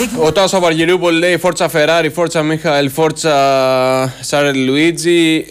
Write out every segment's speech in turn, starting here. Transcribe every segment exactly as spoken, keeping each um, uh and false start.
Ο Τάσο Βαργυριούπολη λέει Φόρτσα Φεράρι, Φόρτσα Μίχαελ, Φόρτσα Σάρελ Λουίτζι,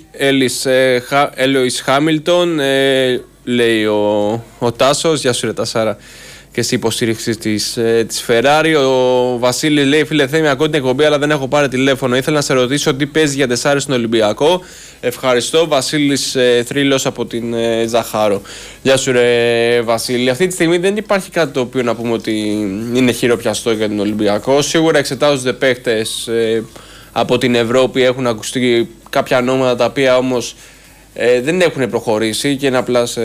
Έλοις Χάμιλτον, λέει ο, ο Τάσος. Γεια σου ρε Τασάρα και εσύ υποστήριξη της, ε, της Ferrari. Ο Βασίλης λέει φίλε Θέμη, ακούω την εκπομπή αλλά δεν έχω πάρει τηλέφωνο. Ήθελα να σε ρωτήσω τι παίζει για τεσσάρι στον Ολυμπιακό. Ευχαριστώ. Βασίλης ε, Θρύλος από την ε, Ζαχάρο. Γεια σου ρε Βασίλη. Αυτή τη στιγμή δεν υπάρχει κάτι το οποίο να πούμε ότι είναι χειροπιαστό για τον Ολυμπιακό. Σίγουρα εξετάζονται παίχτες ε, από την Ευρώπη. Έχουν ακουστεί κάποια ονόματα τα οποία όμως ε, δεν έχουν προχωρήσει και είναι απλά σε...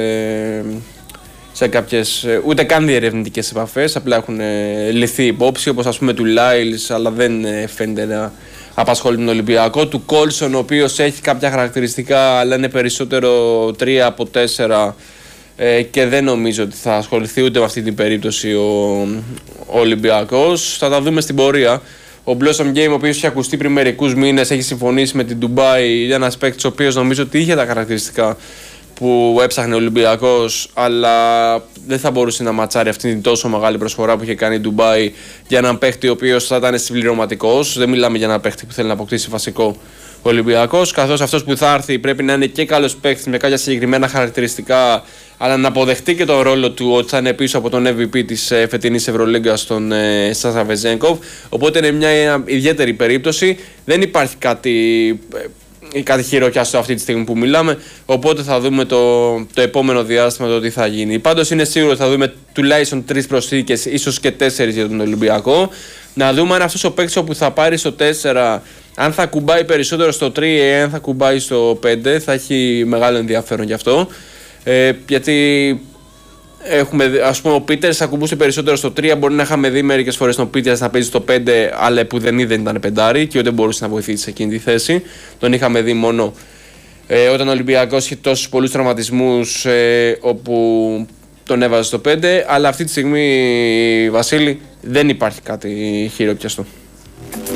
σε κάποιες, ούτε καν διερευνητικές επαφές, απλά έχουν λυθεί υπόψη, όπως ας πούμε του Λάιλς, αλλά δεν φαίνεται να απασχολεί τον Ολυμπιακό. Του Κόλσον, ο οποίος έχει κάποια χαρακτηριστικά, αλλά είναι περισσότερο τρία από τέσσερα ε, και δεν νομίζω ότι θα ασχοληθεί ούτε με αυτή την περίπτωση ο, ο Ολυμπιακός. Θα τα δούμε στην πορεία. Ο Blossom Game, ο οποίος έχει ακουστεί πριν μερικούς μήνες, έχει συμφωνήσει με την Ντουμπάι, ένας παίκτης ο οποίος νομίζω ότι είχε τα χαρακτηριστικά που έψαχνε ο Ολυμπιακός, αλλά δεν θα μπορούσε να ματσάρει αυτή την τόσο μεγάλη προσφορά που είχε κάνει η Ντουμπάι για έναν παίχτη ο οποίος θα ήταν συμπληρωματικός. Δεν μιλάμε για έναν παίχτη που θέλει να αποκτήσει βασικό ο Ολυμπιακός, καθώς αυτός που θα έρθει πρέπει να είναι και καλός παίχτης με κάποια συγκεκριμένα χαρακτηριστικά, αλλά να αποδεχτεί και τον ρόλο του ότι θα είναι πίσω από τον εμ βι πι της φετινής Ευρωλίγκας, τον Σάσα Βεζένκοφ. Οπότε είναι μια ιδιαίτερη περίπτωση. Δεν υπάρχει κάτι. Κάτι χειροκιαστό αυτή τη στιγμή που μιλάμε. Οπότε θα δούμε το, το επόμενο διάστημα το τι θα γίνει. Πάντως είναι σίγουρο ότι θα δούμε τουλάχιστον τρεις προσθήκες, ίσως και τέσσερις για τον Ολυμπιακό. Να δούμε αν αυτός ο παίκτης που θα πάρει στο τέσσερα, αν θα κουμπάει περισσότερο στο τρία ή αν θα κουμπάει στο πέντε. Θα έχει μεγάλο ενδιαφέρον γι' αυτό. Ε, γιατί έχουμε, ας πούμε, ο Πίτερς θα κουμπούσε περισσότερο στο τρία. Μπορεί να είχαμε δει μερικές φορές τον Πίτερς να παίζει στο πέντε, αλλά που δεν ήταν πεντάρι και δεν μπορούσε να βοηθήσει σε εκείνη τη θέση. Τον είχαμε δει μόνο ε, όταν ο Ολυμπιακός είχε τόσους πολλούς τραυματισμούς, ε, όπου τον έβαζε στο πέντε. Αλλά αυτή τη στιγμή, Βασίλη, δεν υπάρχει κάτι χειροπιαστό.